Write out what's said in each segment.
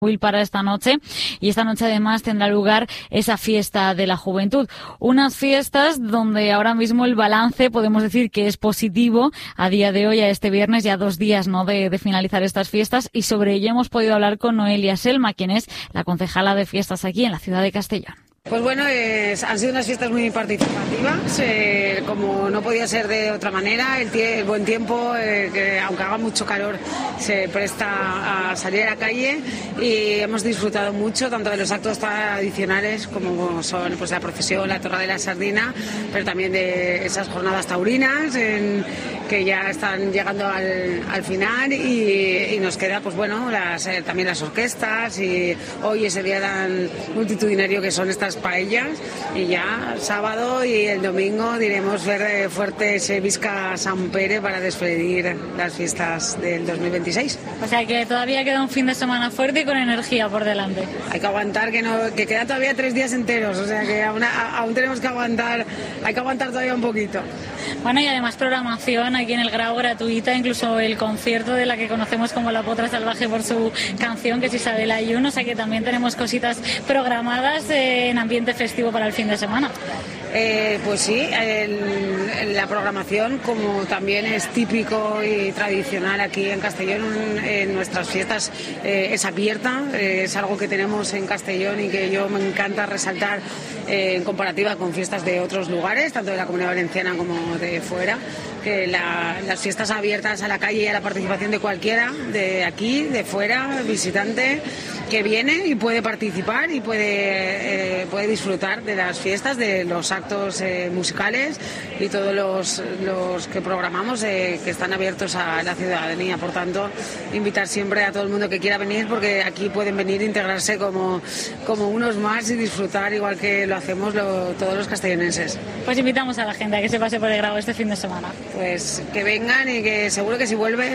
Para esta noche, y esta noche además tendrá lugar esa fiesta de la juventud, unas fiestas donde ahora mismo el balance podemos decir que es positivo a día de hoy, a este viernes, ya 2 días de finalizar estas fiestas, y sobre ello hemos podido hablar con Noelia Selma, quien es la concejala de fiestas aquí en la ciudad de Castellón. Pues bueno, han sido unas fiestas muy participativas, como no podía ser de otra manera. El buen tiempo, que aunque haga mucho calor, se presta a salir a la calle, y hemos disfrutado mucho tanto de los actos tradicionales como son pues la procesión, la Torre de la Sardina, pero también de esas jornadas taurinas que ya están llegando al final, y nos queda pues bueno también las orquestas, y hoy ese día tan multitudinario que son estas paellas, y ya sábado y el domingo diremos fuerte ese Visca Sant Pere para despedir las fiestas del 2026. O sea que todavía queda un fin de semana fuerte y con energía por delante. Hay que aguantar, que quedan todavía 3 días enteros, o sea que aún tenemos que aguantar, hay que aguantar todavía un poquito. Bueno, y además programación aquí en el Grau gratuita, incluso el concierto de la que conocemos como La Potra Salvaje por su canción, que es Isabel Ayun, o sea que también tenemos cositas programadas en ambiente festivo para el fin de semana. Pues sí, la programación, como también es típico y tradicional aquí en Castellón, en nuestras fiestas, es abierta, es algo que tenemos en Castellón y que yo me encanta resaltar en comparativa con fiestas de otros lugares, tanto de la Comunidad Valenciana como de fuera, que las fiestas abiertas a la calle y a la participación de cualquiera, de aquí, de fuera, visitante, que viene y puede participar y puede disfrutar de las fiestas, de los actos musicales y todos los que programamos, que están abiertos a la ciudadanía. Por tanto, invitar siempre a todo el mundo que quiera venir, porque aquí pueden venir a integrarse como unos más y disfrutar igual que lo hacemos todos los castellonenses. Pues invitamos a la gente a que se pase por el Grau este fin de semana. Pues que vengan, y que seguro que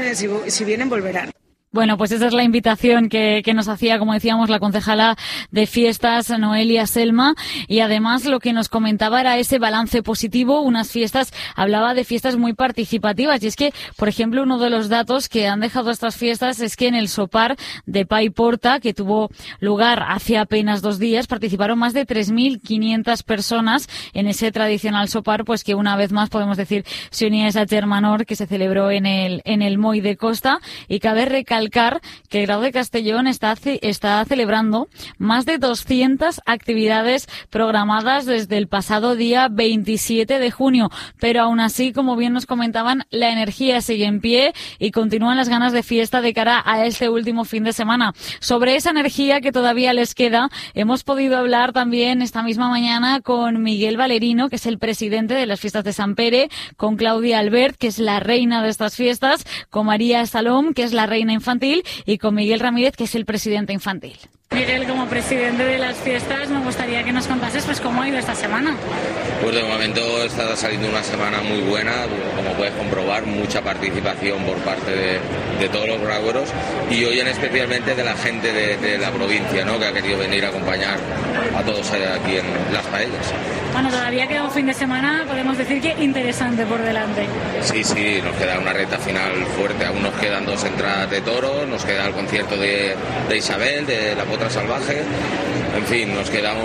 si vienen volverán. Bueno, pues esa es la invitación que nos hacía, como decíamos, la concejala de fiestas, Noelia Selma, y además lo que nos comentaba era ese balance positivo, unas fiestas, hablaba de fiestas muy participativas, y es que, por ejemplo, uno de los datos que han dejado estas fiestas es que en el Sopar de Paiporta, que tuvo lugar hace apenas 2 días, participaron más de 3.500 personas en ese tradicional Sopar, pues que una vez más podemos decir se unía a esa Germanor que se celebró en el Moll de Costa, y cabe recalcar que el Grau de Castellón está celebrando más de 200 actividades programadas desde el pasado día 27 de junio, pero aún así, como bien nos comentaban, la energía sigue en pie y continúan las ganas de fiesta de cara a este último fin de semana. Sobre esa energía que todavía les queda, hemos podido hablar también esta misma mañana con Miguel Valerino, que es el presidente de las fiestas de Sant Pere, con Claudia Albert, que es la reina de estas fiestas, con María Salom, que es la reina infantil, y con Miguel Ramírez, que es el presidente infantil. Miguel, como presidente de las fiestas, me gustaría que nos contases pues cómo ha ido esta semana. Pues de momento está saliendo una semana muy buena, como puedes comprobar, mucha participación por parte de todos los graueros, y hoy especialmente de la gente de la provincia, ¿no?, que ha querido venir a acompañar a todos aquí en las paellas. Bueno, todavía queda un fin de semana, podemos decir que interesante por delante. Sí, nos queda una recta final fuerte, aún nos quedan 2 entradas de toros, nos queda el concierto de Isabel, de La Potra Salvaje, en fin, nos quedan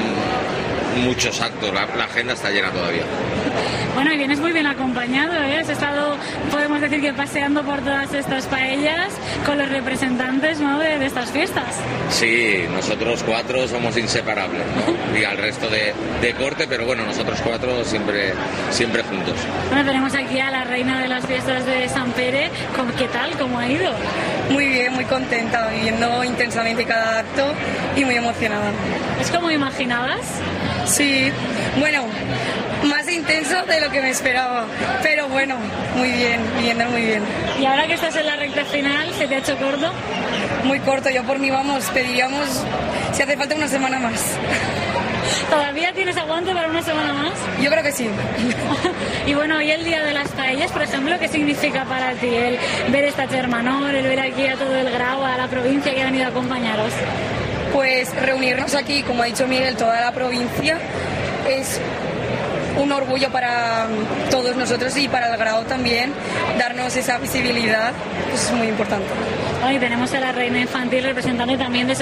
muchos actos, la agenda está llena todavía. Bueno, y vienes muy bien acompañado, ¿eh? Has estado, podemos decir que paseando por todas estas paellas con los representantes, ¿no?, de estas fiestas. Sí, nosotros 4 somos inseparables, ¿no? Y al resto de corte, pero bueno, nosotros 4 siempre juntos. Bueno, tenemos aquí a la reina de las fiestas de Sant Pere. ¿Qué tal? ¿Cómo ha ido? Muy bien, muy contenta, viviendo intensamente cada acto y muy emocionada. ¿Es como imaginabas? Sí, bueno, más intenso de lo que me esperaba, pero bueno, muy bien, viviendo muy bien. ¿Y ahora que estás en la recta final, se te ha hecho corto? Muy corto, yo por mí pediríamos si hace falta una semana más. ¿Todavía tienes aguante para una semana más? Yo creo que sí. Y bueno, hoy el Día de las Paellas, por ejemplo, ¿qué significa para ti el ver esta Germanor, el ver aquí a todo el Grau, a la provincia que ha venido a acompañaros? Pues reunirnos aquí, como ha dicho Miguel, toda la provincia es un orgullo para todos nosotros y para el grado también, darnos esa visibilidad, pues es muy importante. Hoy tenemos a la reina infantil representante también de